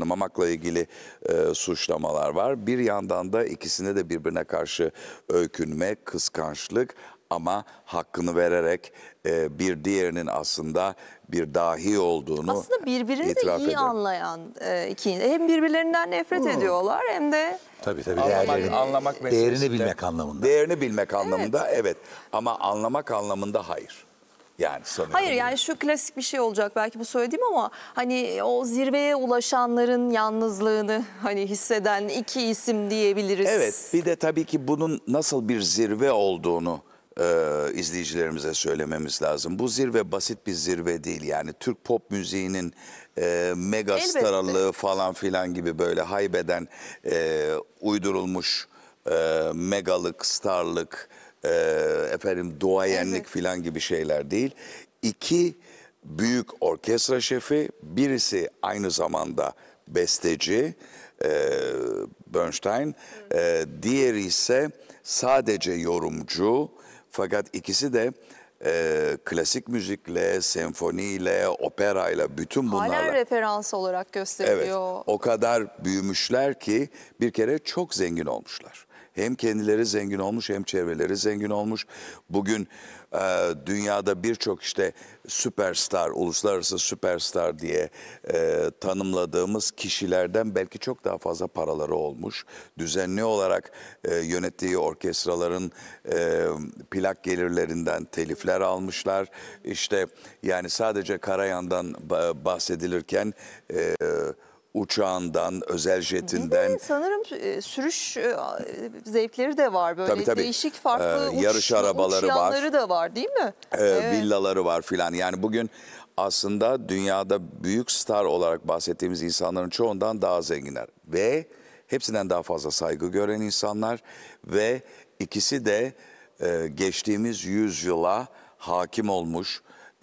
tanımamakla ilgili suçlamalar var. Bir yandan da ikisine de birbirine karşı öykünme, kıskançlık ama hakkını vererek bir diğerinin aslında bir dahi olduğunu aslında birbirini de itiraf iyi eder. anlayan iki. Hem birbirlerinden nefret ediyorlar hem de Tabii değerini bilmek anlamında. Değerini bilmek anlamında evet. Ama anlamak anlamında hayır. Yani sanıyorum. hayır, yani şu klasik bir şey olacak belki bu söylediğim ama hani o zirveye ulaşanların yalnızlığını hani hisseden iki isim diyebiliriz. Evet, bir de tabii ki bunun nasıl bir zirve olduğunu izleyicilerimize söylememiz lazım. Bu zirve basit bir zirve değil. Yani Türk pop müziğinin mega starlığı falan filan gibi böyle haybeden uydurulmuş megalık, starlık, duayenlik filan gibi şeyler değil. İki büyük orkestra şefi, birisi aynı zamanda besteci, Bernstein, diğeri ise sadece yorumcu. Fakat ikisi de klasik müzikle, senfoniyle, operayla, bütün bunlarla... Halen referans olarak gösteriliyor. Evet, o kadar büyümüşler ki bir kere çok zengin olmuşlar. Hem kendileri zengin olmuş hem çevreleri zengin olmuş. Bugün dünyada birçok işte süperstar, uluslararası süperstar diye tanımladığımız kişilerden belki çok daha fazla paraları olmuş. Düzenli olarak yönettiği orkestraların plak gelirlerinden telifler almışlar. İşte yani sadece Karayan'dan bahsedilirken... uçağından, özel jetinden. Bir de sanırım sürüş zevkleri de var böyle tabii. Değişik farklı yarış arabaları yanları var. da var değil mi? Villaları var filan. Yani bugün aslında dünyada büyük star olarak bahsettiğimiz insanların çoğundan daha zenginler. Ve hepsinden daha fazla saygı gören insanlar. Ve ikisi de geçtiğimiz yüzyıla hakim olmuş.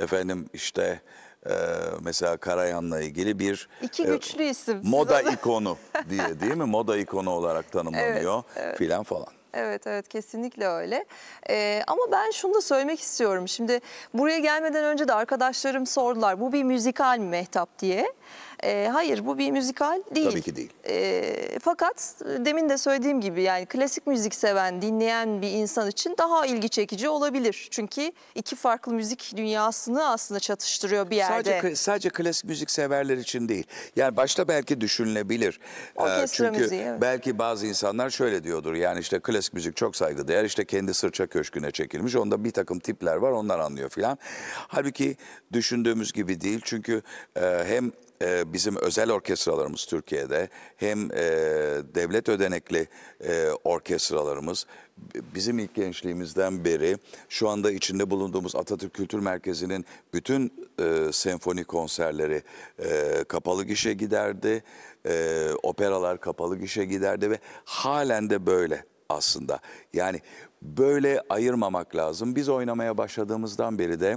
Mesela Karayan'la ilgili bir İki güçlü isim. moda ikonu diye değil mi? Moda ikonu olarak tanımlanıyor filan falan. Evet kesinlikle öyle. Ama ben şunu da söylemek istiyorum. Şimdi buraya gelmeden önce de arkadaşlarım sordular. Bu bir müzikal mi Mehtap diye. Hayır, bu bir müzikal değil. Tabii ki değil. Fakat demin de söylediğim gibi yani klasik müzik seven, dinleyen bir insan için daha ilgi çekici olabilir. Çünkü iki farklı müzik dünyasını aslında çatıştırıyor bir yerde. Sadece klasik müzik severler için değil. Yani başta belki düşünülebilir. Orkestra Çünkü müziği, evet. belki bazı insanlar şöyle diyordur. Yani işte klasik müzik çok saygıdeğer. İşte kendi Sırça Köşkü'ne çekilmiş. Onda bir takım tipler var, onlar anlıyor filan. Halbuki düşündüğümüz gibi değil. Çünkü hem bizim özel orkestralarımız Türkiye'de hem devlet ödenekli orkestralarımız bizim ilk gençliğimizden beri şu anda içinde bulunduğumuz Atatürk Kültür Merkezi'nin bütün senfoni konserleri kapalı gişe giderdi. Operalar kapalı gişe giderdi ve halen de böyle aslında. Yani böyle ayırmamak lazım. Biz oynamaya başladığımızdan beri de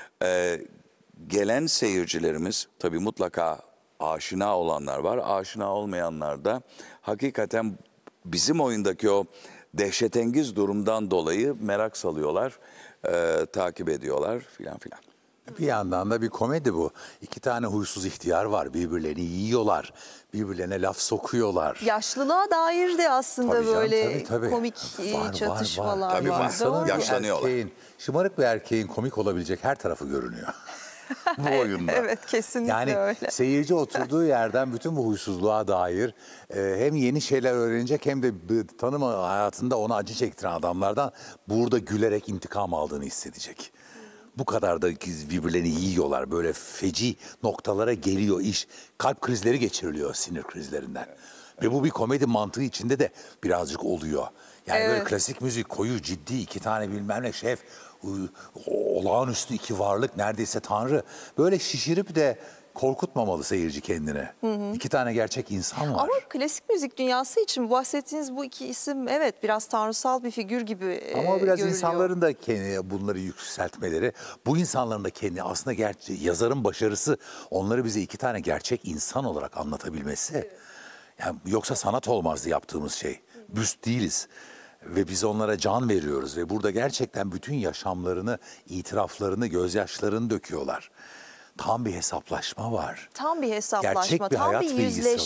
gelen seyircilerimiz tabii mutlaka aşina olanlar var. Aşina olmayanlar da hakikaten bizim oyundaki o dehşetengiz durumdan dolayı merak salıyorlar, takip ediyorlar filan filan. Bir yandan da bir komedi bu. İki tane huysuz ihtiyar var. Birbirlerini yiyorlar. Birbirlerine laf sokuyorlar. Yaşlılığa dair de aslında Tabii canım, böyle tabii. komik çatışmalar Tabii var. Doğru. Yaşlanıyorlar. Şımarık bir erkeğin komik olabilecek her tarafı görünüyor. Bu oyunda. Evet, kesinlikle yani öyle. Seyirci oturduğu yerden bütün bu huysuzluğa dair hem yeni şeyler öğrenecek hem de tanıma hayatında ona acı çektiren adamlardan burada gülerek intikam aldığını hissedecek. Bu kadar da birbirlerini yiyorlar. Böyle feci noktalara geliyor iş. Kalp krizleri geçiriliyor sinir krizlerinden. Ve bu bir komedi mantığı içinde de birazcık oluyor. Yani böyle klasik müzik koyu, ciddi iki tane bilmem ne şef, olağanüstü iki varlık, neredeyse tanrı. Böyle şişirip de korkutmamalı seyirci kendine. İki tane gerçek insan var. Ama klasik müzik dünyası için bahsettiğiniz bu iki isim evet biraz tanrısal bir figür gibi Ama biraz görülüyor. insanların da bunları yükseltmeleri, bu insanların da kendi aslında yazarın başarısı onları bize iki tane gerçek insan olarak anlatabilmesi. Yani yoksa sanat olmazdı yaptığımız şey. Büst değiliz. Ve biz onlara can veriyoruz ve burada gerçekten bütün yaşamlarını, itiraflarını, gözyaşlarını döküyorlar. Tam bir hesaplaşma var. Tam bir hesaplaşma, Gerçek bir tam hayat bir bilgisi yüzleşme.